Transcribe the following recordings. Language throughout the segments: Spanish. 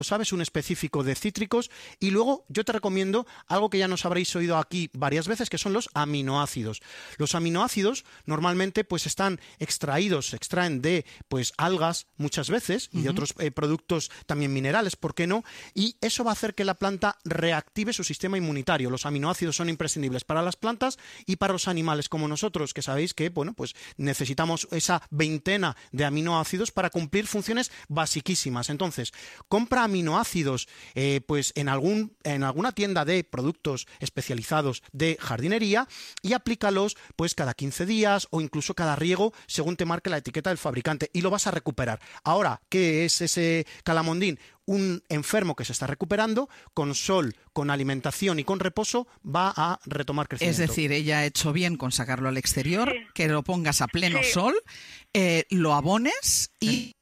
¿sabes? Un específico de cítricos. Y luego yo te recomiendo algo que ya nos habréis oído aquí varias veces, que son los aminoácidos. Los aminoácidos normalmente pues se extraen de pues algas muchas veces y de otros productos también minerales, ¿por qué no? Y eso va a hacer que la planta reactive su sistema inmunitario. Los aminoácidos son imprescindibles para las plantas y para los animales como nosotros, que sabéis que, bueno, pues necesitamos esa veintena de aminoácidos para cumplir funciones basiquísimas. Entonces, compra aminoácidos pues en alguna tienda de productos especializados de jardinería y aplícalos pues cada 15 días o incluso cada riego según te marque la etiqueta del fabricante y lo vas a recuperar. Ahora, ¿qué es ese calamondín? Un enfermo que se está recuperando, con sol, con alimentación y con reposo, va a retomar crecimiento. Es decir, ella ha hecho bien con sacarlo al exterior, que lo pongas a pleno sol, lo abones y...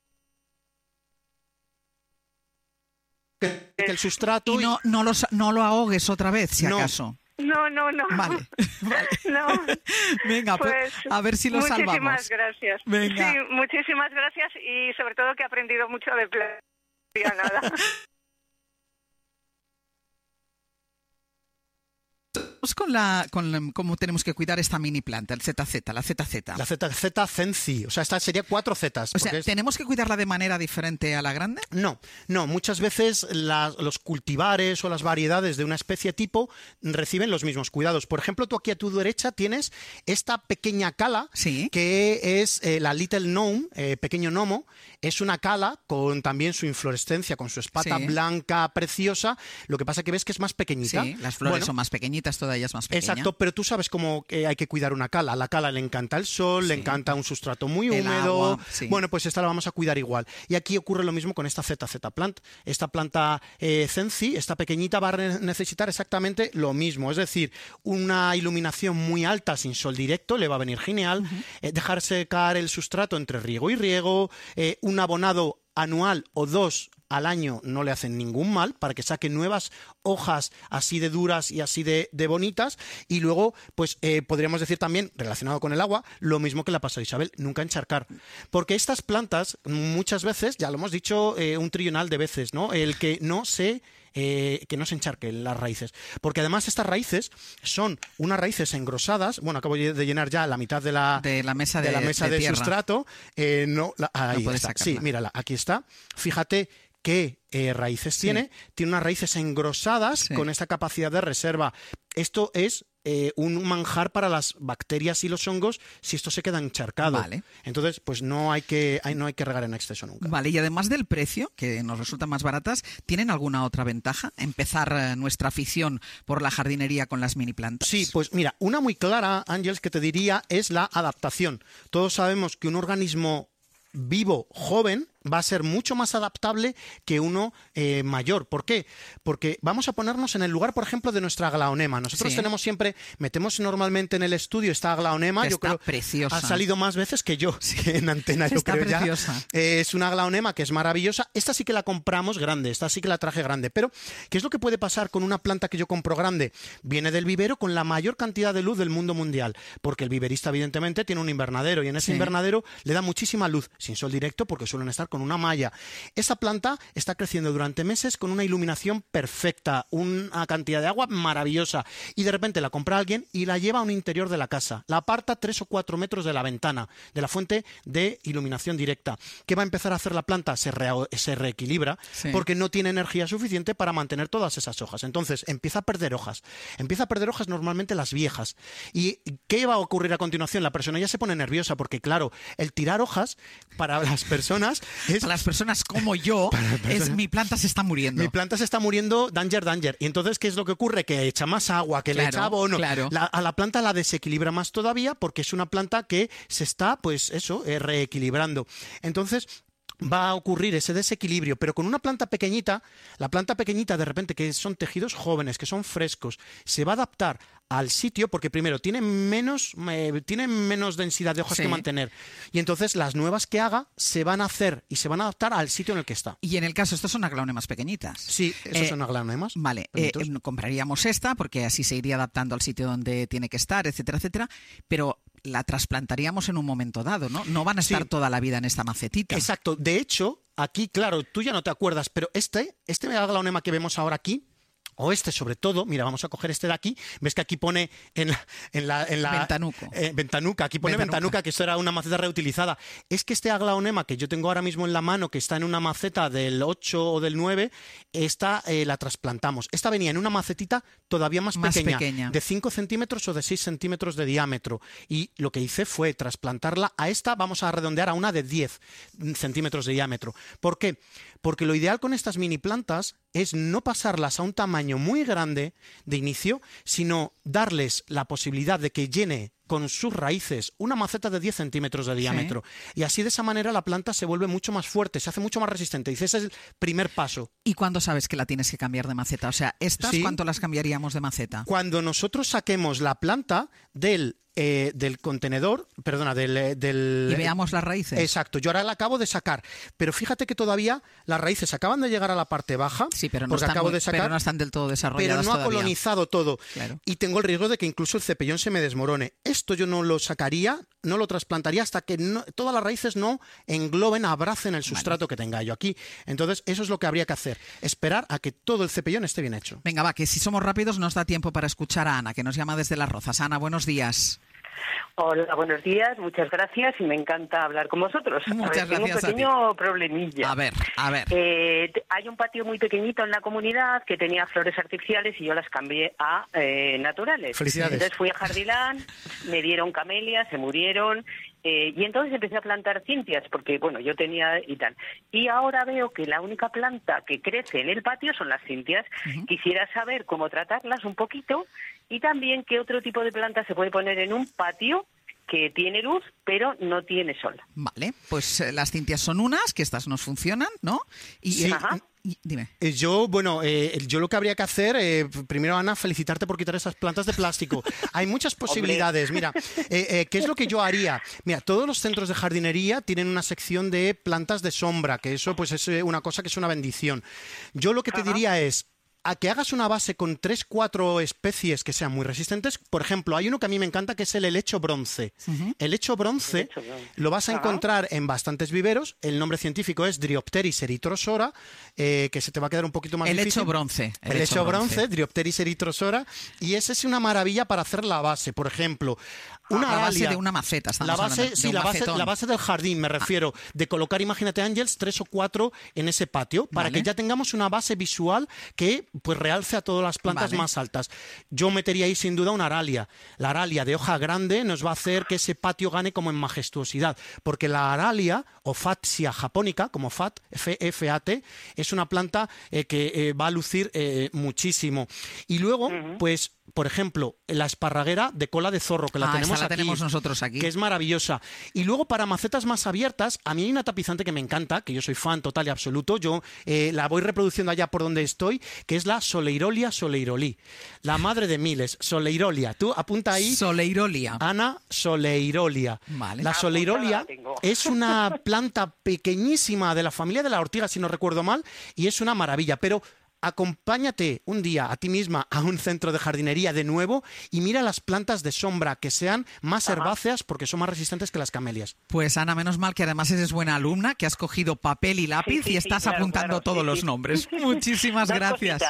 Que el sustrato... Y no lo ahogues otra vez, si acaso. No. Vale. No. Venga, pues a ver si lo salvamos. Muchísimas gracias. Venga. Sí, muchísimas gracias y sobre todo que he aprendido mucho de planta. Nada. Con cómo tenemos que cuidar esta mini planta, la ZZ. La ZZ Zenci, o sea, esta sería 4 Zetas. O sea, ¿tenemos que cuidarla de manera diferente a la grande? No, muchas veces los cultivares o las variedades de una especie tipo reciben los mismos cuidados. Por ejemplo, tú aquí a tu derecha tienes esta pequeña cala, que es la Little Gnome, pequeño gnomo. Es una cala con también su inflorescencia, con su espata blanca preciosa. Lo que pasa que ves que es más pequeñita. Sí, las flores son más pequeñitas, toda ella es más pequeña. Exacto, pero tú sabes cómo hay que cuidar una cala. A la cala le encanta el sol, le encanta un sustrato muy húmedo. Agua, Bueno, pues esta la vamos a cuidar igual. Y aquí ocurre lo mismo con esta ZZ Plant. Esta planta Zenci, esta pequeñita, va a necesitar exactamente lo mismo. Es decir, una iluminación muy alta sin sol directo le va a venir genial. Dejar secar el sustrato entre riego y riego. Un abonado anual o 2 al año no le hacen ningún mal para que saque nuevas hojas así de duras y así de bonitas. Y luego, pues podríamos decir también, relacionado con el agua, lo mismo que le ha pasado a Isabel, nunca encharcar. Porque estas plantas, muchas veces, ya lo hemos dicho un trillonal de veces, ¿no? El que no se encharquen las raíces. Porque además estas raíces son unas raíces engrosadas. Bueno, acabo de llenar ya la mitad de la mesa de sustrato. Ahí no está. Sí, mírala, aquí está. Fíjate qué raíces tiene. Tiene unas raíces engrosadas con esta capacidad de reserva. Esto es un manjar para las bacterias y los hongos si esto se queda encharcado. Vale. Entonces, pues no hay que regar en exceso nunca. Vale, y además del precio, que nos resultan más baratas, ¿tienen alguna otra ventaja? Empezar nuestra afición por la jardinería con las mini plantas. Sí, pues mira, una muy clara, Ángeles, que te diría es la adaptación. Todos sabemos que un organismo vivo, joven, va a ser mucho más adaptable que uno mayor. ¿Por qué? Porque vamos a ponernos en el lugar, por ejemplo, de nuestra aglaonema. Nosotros metemos normalmente en el estudio esta aglaonema. Yo creo preciosa. Ha salido más veces que yo en antena, yo creo preciosa. Ya. Es una aglaonema que es maravillosa. Esta sí que la compramos grande, esta sí que la traje grande. Pero, ¿qué es lo que puede pasar con una planta que yo compro grande? Viene del vivero con la mayor cantidad de luz del mundo mundial, porque el viverista, evidentemente, tiene un invernadero y en ese invernadero le da muchísima luz, sin sol directo, porque suelen estar con una malla. Esa planta está creciendo durante meses con una iluminación perfecta, una cantidad de agua maravillosa, y de repente la compra alguien y la lleva a un interior de la casa, la aparta 3 o 4 metros de la ventana, de la fuente de iluminación directa. ¿Qué va a empezar a hacer la planta? Se reequilibra, porque no tiene energía suficiente para mantener todas esas hojas. Entonces empieza a perder hojas. Empieza a perder hojas normalmente las viejas. ¿Y qué va a ocurrir a continuación? La persona ya se pone nerviosa porque, claro, el tirar hojas para las personas es... Para las personas como yo, mi planta se está muriendo. Mi planta se está muriendo, danger. Y entonces, ¿qué es lo que ocurre? Que echa más agua, que le echa abono. A la planta la desequilibra más todavía porque es una planta que se está, pues eso, reequilibrando. Entonces, va a ocurrir ese desequilibrio, pero con una planta pequeñita, la planta pequeñita de repente, que son tejidos jóvenes, que son frescos, se va a adaptar al sitio porque primero tiene menos densidad de hojas que mantener, y entonces las nuevas que haga se van a hacer y se van a adaptar al sitio en el que está. Y en el caso, estos son aglaonemas pequeñitas. Sí, estos son aglaonemas. Vale, compraríamos esta porque así se iría adaptando al sitio donde tiene que estar, etcétera, etcétera, pero la trasplantaríamos en un momento dado, ¿no? No van a estar toda la vida en esta macetita. Exacto. De hecho, aquí, claro, tú ya no te acuerdas, pero este aglaonema que vemos ahora aquí, o este sobre todo, mira, vamos a coger este de aquí, ves que aquí pone en la ventanuca, aquí pone ventanuca, que esto era una maceta reutilizada. Es que este aglaonema que yo tengo ahora mismo en la mano, que está en una maceta del 8 o del 9, esta la trasplantamos. Esta venía en una macetita todavía más pequeña, de 5 centímetros o de 6 centímetros de diámetro, y lo que hice fue trasplantarla a esta, vamos a redondear a una de 10 centímetros de diámetro. ¿Por qué? Porque lo ideal con estas mini plantas es no pasarlas a un tamaño muy grande de inicio, sino darles la posibilidad de que llene con sus raíces una maceta de 10 centímetros de diámetro. Y así de esa manera la planta se vuelve mucho más fuerte, se hace mucho más resistente. Dice, ese es el primer paso. ¿Y cuándo sabes que la tienes que cambiar de maceta? O sea, ¿estas cuánto las cambiaríamos de maceta? Cuando nosotros saquemos la planta del contenedor, perdona, del... Y veamos las raíces. Exacto, yo ahora la acabo de sacar, pero fíjate que todavía las raíces acaban de llegar a la parte baja, sí, pero no están del todo desarrolladas. Pero no ha colonizado todo, claro. Y tengo el riesgo de que incluso el cepellón se me desmorone. Esto yo no lo sacaría, no lo trasplantaría hasta que todas las raíces no engloben, abracen el sustrato que tenga yo aquí. Entonces, eso es lo que habría que hacer, esperar a que todo el cepellón esté bien hecho. Venga, va, que si somos rápidos nos da tiempo para escuchar a Ana, que nos llama desde Las Rozas. Ana, buenos días. Hola, buenos días, muchas gracias y me encanta hablar con vosotros. Muchas gracias. Tengo un pequeño problemilla. A ver. Hay un patio muy pequeñito en la comunidad que tenía flores artificiales y yo las cambié a naturales. Felicidades. Entonces fui a Jardilán, me dieron camelias, se murieron y entonces empecé a plantar cintias porque, bueno, yo tenía y tal. Y ahora veo que la única planta que crece en el patio son las cintias. Quisiera saber cómo tratarlas un poquito y también qué otro tipo de planta se puede poner en un patio que tiene luz, pero no tiene sol. Vale, pues las cintias son unas, que estas nos funcionan, ¿no? Sí. Dime. Yo lo que habría que hacer, primero, Ana, felicitarte por quitar esas plantas de plástico. Hay muchas posibilidades. Mira, ¿qué es lo que yo haría? Mira, todos los centros de jardinería tienen una sección de plantas de sombra, que eso pues es una cosa que es una bendición. Yo lo que te diría es, a que hagas una base con 3-4 especies que sean muy resistentes. Por ejemplo, hay uno que a mí me encanta que es el helecho bronce. El helecho bronce lo vas a encontrar en bastantes viveros. El nombre científico es Dryopteris erythrosora, que se te va a quedar un poquito más difícil. El helecho bronce, Dryopteris erythrosora, y ese es una maravilla para hacer la base. Por ejemplo, una base alia, de una maceta. La base del jardín, me refiero, de colocar, imagínate, Ángels, 3 o 4 en ese patio, para que ya tengamos una base visual que pues realce a todas las plantas más altas. Yo metería ahí sin duda una aralia. La aralia de hoja grande nos va a hacer que ese patio gane como en majestuosidad, porque la aralia, o Fatsia japonica, como F-A-T, es una planta que va a lucir muchísimo. Y luego, pues, por ejemplo, la esparraguera de cola de zorro, que la tenemos nosotros aquí, que es maravillosa. Y luego, para macetas más abiertas, a mí hay una tapizante que me encanta, que yo soy fan total y absoluto, yo la voy reproduciendo allá por donde estoy, que es la Soleirolia soleirolí, la madre de miles, Soleirolia. Tú apunta ahí. Soleirolia. Ana, Soleirolia. Vale. La Soleirolia es una planta pequeñísima de la familia de la ortiga, si no recuerdo mal, y es una maravilla, pero acompáñate un día a ti misma a un centro de jardinería de nuevo y mira las plantas de sombra que sean más herbáceas porque son más resistentes que las camelias. Pues Ana, menos mal que además eres buena alumna, que has cogido papel y lápiz y estás apuntando todos los nombres. Muchísimas gracias.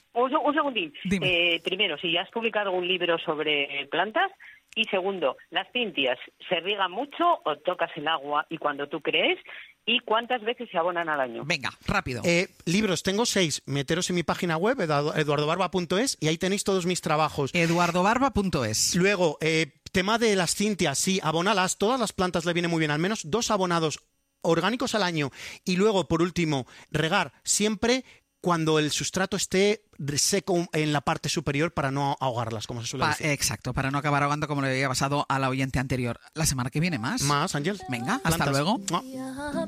Un segundín. Dime. Primero, si ya has publicado un libro sobre plantas. Y segundo, ¿las cintias se riegan mucho o tocas el agua y cuando tú crees? ¿Y cuántas veces se abonan al año? Venga, rápido. Libros, tengo 6. Meteros en mi página web, eduardobarba.es, y ahí tenéis todos mis trabajos. eduardobarba.es. Luego, tema de las cintias, sí, abonalas. Todas las plantas le viene muy bien, al menos 2 abonados orgánicos al año. Y luego, por último, regar siempre cuando el sustrato esté seco en la parte superior para no ahogarlas, como se suele decir. Exacto, para no acabar ahogando como le había pasado a la oyente anterior. La semana que viene más. Más, Ángel. Venga, hasta luego. No.